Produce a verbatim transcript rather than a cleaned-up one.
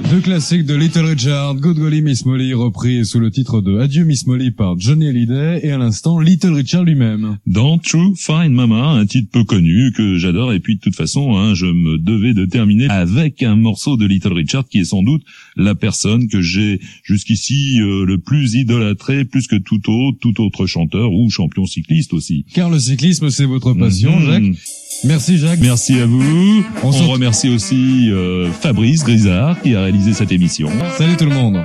Le classique de Little Richard, Good Golly Miss Molly, repris sous le titre de Adieu Miss Molly par Johnny Hallyday, et à l'instant Little Richard lui-même. Dans True Fine Mama, un titre peu connu que j'adore, et puis de toute façon, hein, je me devais de terminer avec un morceau de Little Richard qui est sans doute la personne que j'ai jusqu'ici euh, le plus idolâtré, plus que tout autre, tout autre chanteur ou champion cycliste aussi. Car le cyclisme, c'est votre passion, Mmh. Jacques. Merci Jacques. Merci à vous. On On, se- remercie aussi euh, Fabrice Grisard qui a réalisé cette émission. Salut tout le monde.